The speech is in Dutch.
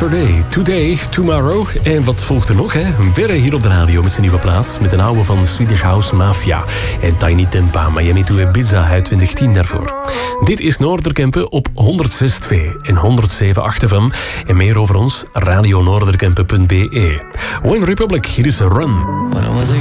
Yesterday, Today, Tomorrow. En wat volgt er nog, hè? Verre hier op de radio met zijn nieuwe plaat. Met een oude van Swedish House Mafia. En Tiny Tempa, Miami to Ibiza uit 2010 daarvoor. Dit is Noorderkempen op 106.2 en 107.8 FM. En meer over ons, radionoorderkempen.be. One Republic, hier is Run. When I was a